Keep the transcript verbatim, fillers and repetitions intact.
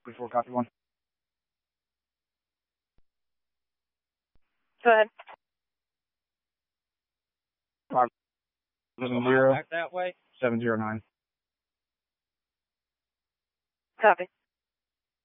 Before copy one. Go ahead. Five seven zero Back that way. seven zero nine. Copy.